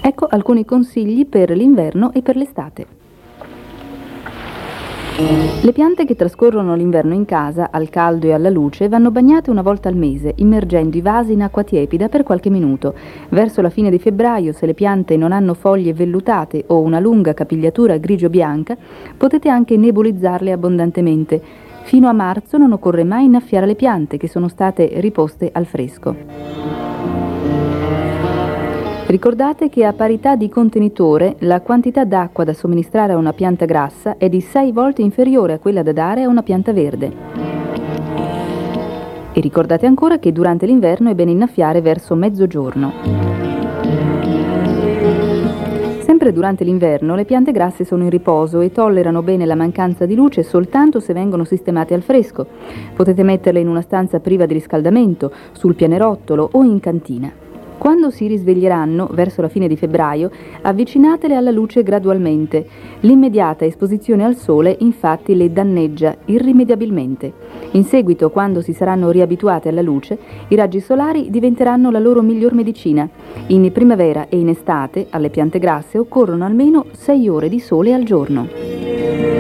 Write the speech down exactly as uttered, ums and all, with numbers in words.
Ecco alcuni consigli per l'inverno e per l'estate. Le piante che trascorrono l'inverno in casa, al caldo e alla luce, vanno bagnate una volta al mese, immergendo i vasi in acqua tiepida per qualche minuto. Verso la fine di febbraio, se le piante non hanno foglie vellutate o una lunga capigliatura grigio-bianca, potete anche nebulizzarle abbondantemente. Fino a marzo non occorre mai innaffiare le piante che sono state riposte al fresco. Ricordate che a parità di contenitore la quantità d'acqua da somministrare a una pianta grassa è di sei volte inferiore a quella da dare a una pianta verde. E ricordate ancora che durante l'inverno è bene innaffiare verso mezzogiorno. Sempre durante l'inverno le piante grasse sono in riposo e tollerano bene la mancanza di luce soltanto se vengono sistemate al fresco. Potete metterle in una stanza priva di riscaldamento, sul pianerottolo o in cantina. Quando si risveglieranno, verso la fine di febbraio, avvicinatele alla luce gradualmente. L'immediata esposizione al sole, infatti, le danneggia irrimediabilmente. In seguito, quando si saranno riabituate alla luce, i raggi solari diventeranno la loro miglior medicina. In primavera e in estate, alle piante grasse occorrono almeno sei ore di sole al giorno.